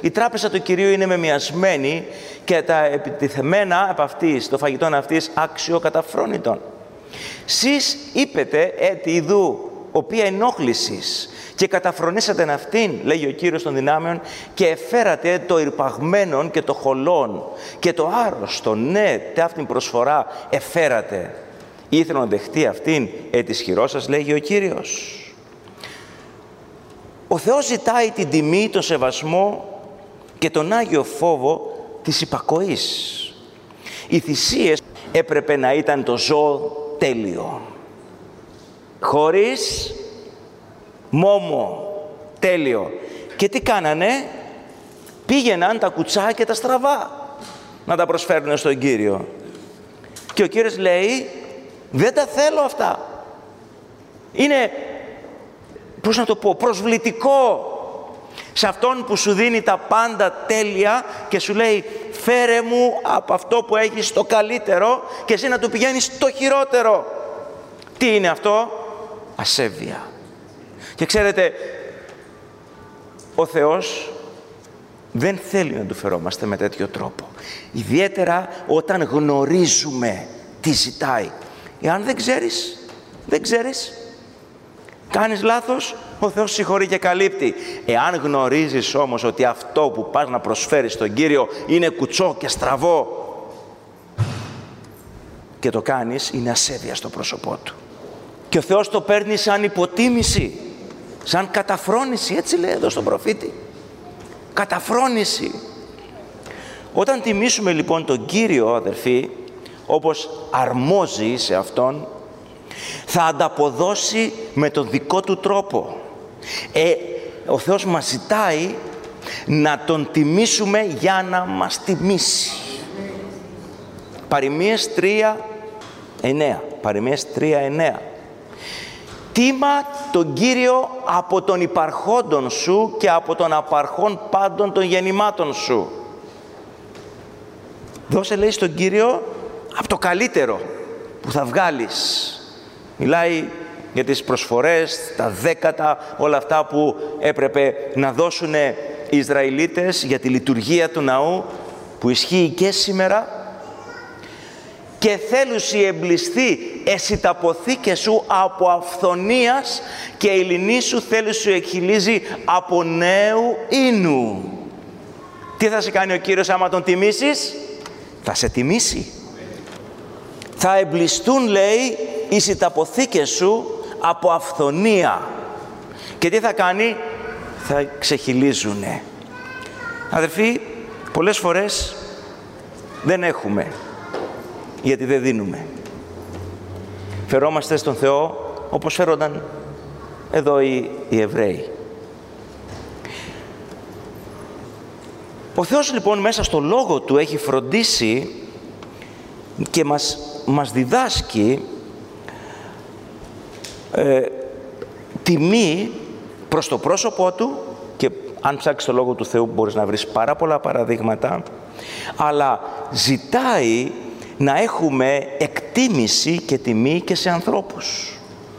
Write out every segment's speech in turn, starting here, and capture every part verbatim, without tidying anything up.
Η τράπεζα του Κυρίου είναι μεμιασμένη και τα επιτιθεμένα από αυτής, το φαγητόν αυτής, αξιοκαταφρόνητον. Σεις είπετε έτη ιδού, οποία ενόχλησης, και καταφρονήσατε αυτήν, λέγει ο Κύριος των δυνάμεων, και εφέρατε το ηρπαγμένον και το χολόν και το άρρωστο, ναι, τε αυτήν προσφορά εφέρατε. Ήθελα να δεχτεί αυτήν έτη ισχυρό σας, λέγει ο Κύριος. Ο Θεός ζητάει την τιμή, τον σεβασμό και τον Άγιο φόβο της υπακοής. Οι θυσίες έπρεπε να ήταν το ζώο τέλειο, χωρίς μόμο, τέλειο. Και τι κάνανε? Πήγαιναν τα κουτσά και τα στραβά να τα προσφέρουν στον Κύριο. Και ο Κύριος λέει, δεν τα θέλω αυτά. Είναι, πώς να το πω, προσβλητικό σε αυτόν που σου δίνει τα πάντα τέλεια και σου λέει, φέρε μου από αυτό που έχεις το καλύτερο, και εσύ να του πηγαίνεις το χειρότερο. Τι είναι αυτό? Ασέβεια. Και ξέρετε, ο Θεός δεν θέλει να του φερόμαστε με τέτοιο τρόπο. Ιδιαίτερα όταν γνωρίζουμε τι ζητάει. Εάν δεν ξέρεις, δεν ξέρεις, κάνεις λάθος, ο Θεός συγχωρεί και καλύπτει. Εάν γνωρίζεις όμως ότι αυτό που πας να προσφέρεις στον Κύριο είναι κουτσό και στραβό και το κάνεις, είναι ασέβεια στο πρόσωπό Του. Και ο Θεός το παίρνει σαν υποτίμηση, σαν καταφρόνηση, έτσι λέει εδώ στον προφήτη. Καταφρόνηση. Όταν τιμήσουμε λοιπόν τον Κύριο, αδερφοί, όπως αρμόζει σε Αυτόν, θα ανταποδώσει με τον δικό Του τρόπο. Ε, ο Θεός μας ζητάει να Τον τιμήσουμε για να μας τιμήσει. Παροιμίες τρία εννέα. Παροιμίες τρία εννέα. Τίμα τον Κύριο από τον υπαρχόντων σου και από τον απαρχόν πάντων των γεννημάτων σου. Δώσε, λέει, στον Κύριο από το καλύτερο που θα βγάλεις. Μιλάει για τις προσφορές, τα δέκατα, όλα αυτά που έπρεπε να δώσουν οι Ισραηλίτες για τη λειτουργία του ναού, που ισχύει και σήμερα. Και θέλουσι εμπλιστεί εσύ τα ποθήκες σου από αυθονίας, και η λινή σου θέλουσι εκχυλίζει από νέου ίνου. Τι θα σε κάνει ο Κύριος άμα Τον τιμήσεις? Θα σε τιμήσει. Θα εμπλιστούν, λέει, οι σιταποθήκες σου από αυθονία. Και τι θα κάνει? Θα ξεχυλίζουνε. Αδερφοί, πολλές φορές δεν έχουμε, γιατί δεν δίνουμε. Φερόμαστε στον Θεό όπως φέρονταν εδώ οι, οι Εβραίοι. Ο Θεός λοιπόν μέσα στο Λόγο Του έχει φροντίσει και μας, μας διδάσκει ε, τιμή προς το πρόσωπό Του, και αν ψάξεις το Λόγο του Θεού μπορείς να βρεις πάρα πολλά παραδείγματα, αλλά ζητάει να έχουμε εκτίμηση και τιμή και σε ανθρώπους.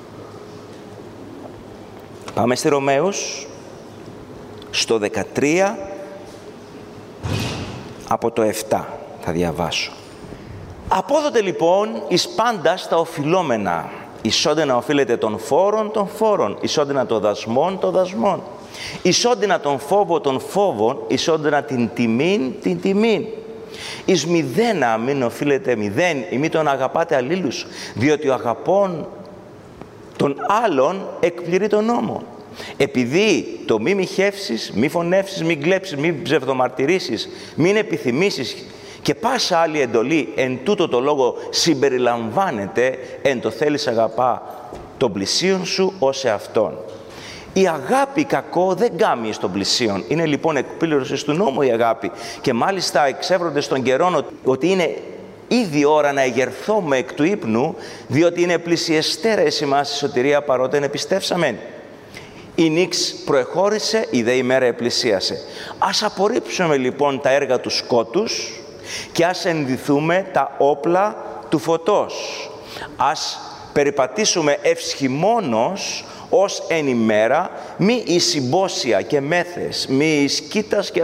Πάμε στη Ρωμαίους, στο δεκατρία, από το επτά θα διαβάσω. Απόδοτε λοιπόν εις πάντας τα οφειλόμενα, ισόντινα οφείλετε των φόρων των φόρων, ισόντινα των δασμών των δασμών, ισόντινα τον φόβο των φόβων, ισόντινα την τιμήν την τιμήν. Εις μηδένα μην οφείλετε μηδέν, ή μη τον αγαπάτε αλλήλους, διότι ο αγαπών των άλλων εκπληρεί τον νόμο. Επειδή το μη μοιχεύσεις, μη φωνεύσεις, μη κλέψεις, μη ψευδομαρτυρήσεις, μην επιθυμήσεις και πάσα άλλη εντολή εν τούτο το λόγο συμπεριλαμβάνεται εν το θέλεις αγαπά τον πλησίον σου ως εαυτόν. Η αγάπη κακό δεν κάμει στον πλησίον. Είναι λοιπόν εκπλήρωση του νόμου η αγάπη. Και μάλιστα εξεύρονται στον καιρόν ότι είναι ήδη ώρα να εγερθώμε εκ του ύπνου, διότι είναι πλησιεστέρα εις ημάς η σωτηρία παρότι επιστεύσαμεν. Η νύξ προεχώρησε, η δε ημέρα επλησίασε. Ας απορρίψουμε λοιπόν τα έργα του σκότους και ας ενδυθούμε τα όπλα του φωτός. Ας περιπατήσουμε ευσχημόνως ως εν ημέρα, μη εις συμπόσια και μέθες, μη εις κοίτας και